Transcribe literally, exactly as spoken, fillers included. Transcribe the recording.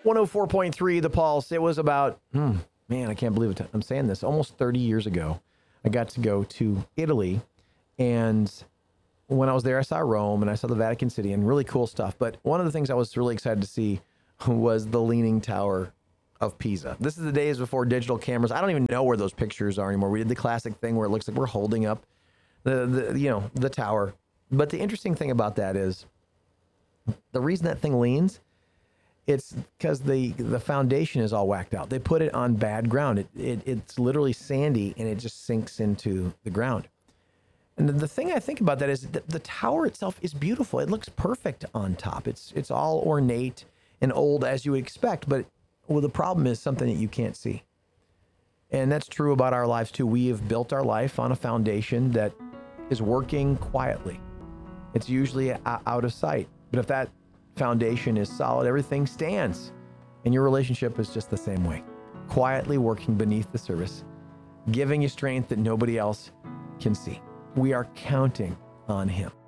one oh four point three The Pulse. It was about, hmm, man, I can't believe it. I'm saying this. Almost thirty years ago, I got to go to Italy. And when I was there, I saw Rome and I saw the Vatican City and really cool stuff. But one of the things I was really excited to see was the Leaning Tower of Pisa. This is the days before digital cameras. I don't even know where those pictures are anymore. We did the classic thing where it looks like we're holding up the, the you know, the tower. But the interesting thing about that is the reason that thing leans, it's because the the foundation is all whacked out. They put it on bad ground. It, it It's literally sandy and it just sinks into the ground. And the thing I think about that is that the tower itself is beautiful. It looks perfect on top. It's it's all ornate and old as you would expect, but well, the problem is something that you can't see. And that's true about our lives too. We have built our life on a foundation that is working quietly. It's usually out of sight. But if that foundation is solid, everything stands. And your relationship is just the same way. Quietly working beneath the surface, giving you strength that nobody else can see. We are counting on him.